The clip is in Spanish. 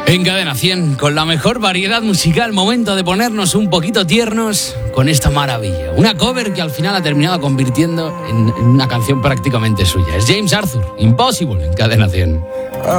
En Cadena 100, con la mejor variedad musical, momento de ponernos un poquito tiernos con esta maravilla. Una cover que al final ha terminado convirtiendo en una canción prácticamente suya. Es James Arthur, Impossible, en Cadena 100.